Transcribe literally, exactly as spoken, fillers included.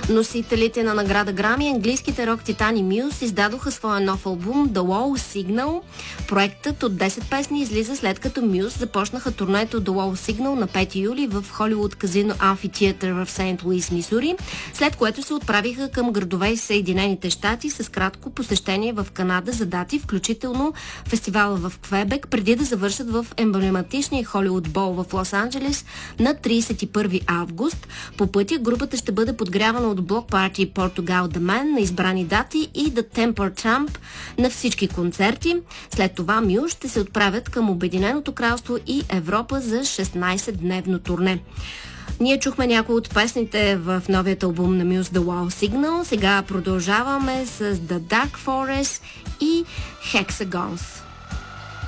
Носителите на награда Грами, английските рок титани Muse, издадоха своя нов албум The Low Signal. Проектът от десет песни излиза след като Muse започнаха турнето The Low Signal на пети юли в Холивуд казино Амфитеатър в Сейнт Луис, Мисури, след което се отправиха към градове и Съединените щати с кратко посещение в Канада за дати, включително фестивала в Квебек, преди да завършат в емблематичния Холивуд Бол в Лос-Анджелес на тридесет и първи август. По пътя групата ще бъде подгрявана от Bloc Party Portugal The Man на избрани дати и The Temper Trump на всички концерти. След това Muse ще се отправят към Обединеното кралство и Европа за шестнадесетдневно турне. Ние чухме някои от песните в новият албум на Muse The Low Signal. Сега продължаваме с The Dark Forest и Hexagons.